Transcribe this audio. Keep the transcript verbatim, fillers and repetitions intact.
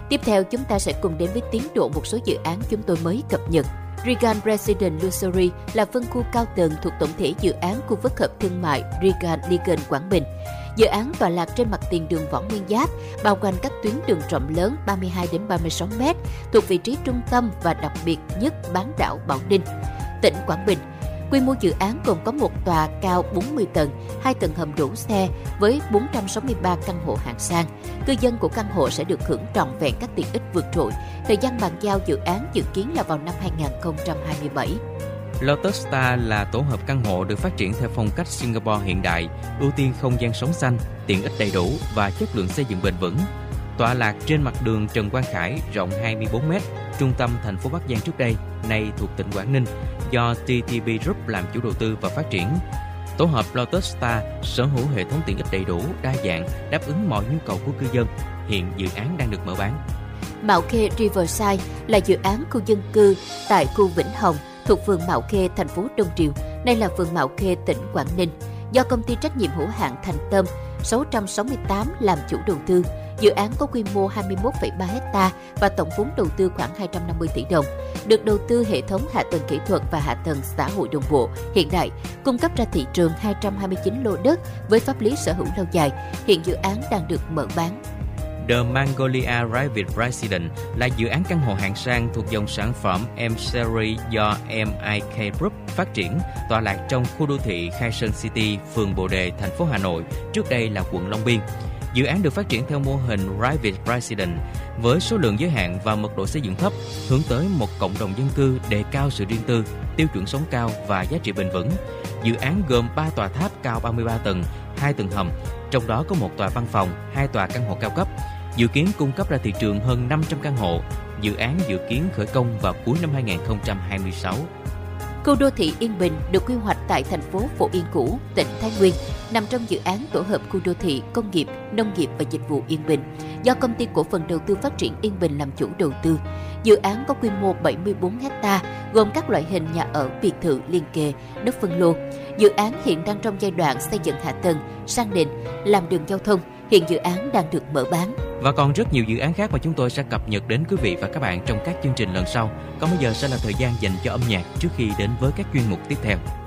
Tiếp theo, chúng ta sẽ cùng đến với tiến độ một số dự án chúng tôi mới cập nhật. Regal Residence Luxury là phân khu cao tầng thuộc tổng thể dự án khu phức hợp thương mại Regal Ligon Quảng Bình. Dự án tọa lạc trên mặt tiền đường Võ Nguyên Giáp, bao quanh các tuyến đường rộng lớn ba mươi hai đến ba mươi sáu mét, thuộc vị trí trung tâm và đặc biệt nhất bán đảo Bảo Ninh, tỉnh Quảng Bình. Quy mô dự án gồm có một tòa cao bốn mươi tầng, hai tầng hầm đỗ xe với bốn trăm sáu mươi ba căn hộ hạng sang. Cư dân của căn hộ sẽ được hưởng trọn vẹn các tiện ích vượt trội. Thời gian bàn giao dự án dự kiến là vào năm hai không hai bảy. Lotus Star là tổ hợp căn hộ được phát triển theo phong cách Singapore hiện đại, ưu tiên không gian sống xanh, tiện ích đầy đủ và chất lượng xây dựng bền vững. Tọa lạc trên mặt đường Trần Quang Khải, rộng hai mươi bốn mét, trung tâm thành phố Bắc Giang trước đây, nay thuộc tỉnh Quảng Ninh, do tê tê bê Group làm chủ đầu tư và phát triển. Tổ hợp Lotus Star sở hữu hệ thống tiện ích đầy đủ, đa dạng, đáp ứng mọi nhu cầu của cư dân. Hiện dự án đang được mở bán. Mạo Khê Riverside là dự án khu dân cư tại khu Vĩnh Hồng, thuộc phường Mạo Khê, thành phố Đông Triều, nay là phường Mạo Khê, tỉnh Quảng Ninh, do công ty trách nhiệm hữu hạn Thành Tâm sáu trăm sáu mươi tám làm chủ đầu tư. Dự án có quy mô hai mươi mốt phẩy ba héc ta và tổng vốn đầu tư khoảng hai trăm năm mươi tỷ đồng, được đầu tư hệ thống hạ tầng kỹ thuật và hạ tầng xã hội đồng bộ, hiện đại, cung cấp ra thị trường hai trăm hai mươi chín lô đất với pháp lý sở hữu lâu dài. Hiện dự án đang được mở bán. The Magnolia Private Residence là dự án căn hộ hạng sang thuộc dòng sản phẩm M-Series do em i ca Group phát triển, tọa lạc trong khu đô thị Khai Sơn City, phường Bồ Đề, thành phố Hà Nội, trước đây là quận Long Biên. Dự án được phát triển theo mô hình Private Residence với số lượng giới hạn và mật độ xây dựng thấp, hướng tới một cộng đồng dân cư đề cao sự riêng tư, tiêu chuẩn sống cao và giá trị bền vững. Dự án gồm ba tòa tháp cao ba mươi ba tầng, hai tầng hầm, trong đó có một tòa văn phòng, hai tòa căn hộ cao cấp. Dự kiến cung cấp ra thị trường hơn năm trăm căn hộ. Dự án dự kiến khởi công vào cuối năm hai không hai sáu. Khu đô thị Yên Bình được quy hoạch tại thành phố Phổ Yên cũ, tỉnh Thái Nguyên, nằm trong dự án tổ hợp khu đô thị công nghiệp, nông nghiệp và dịch vụ Yên Bình, do công ty cổ phần đầu tư phát triển Yên Bình làm chủ đầu tư. Dự án có quy mô bảy mươi bốn héc ta, gồm các loại hình nhà ở, biệt thự liên kề, đất phân lô. Dự án hiện đang trong giai đoạn xây dựng hạ tầng, sang nền, làm đường giao thông. Hiện dự án đang được mở bán. Và còn rất nhiều dự án khác mà chúng tôi sẽ cập nhật đến quý vị và các bạn trong các chương trình lần sau. Còn bây giờ sẽ là thời gian dành cho âm nhạc trước khi đến với các chuyên mục tiếp theo.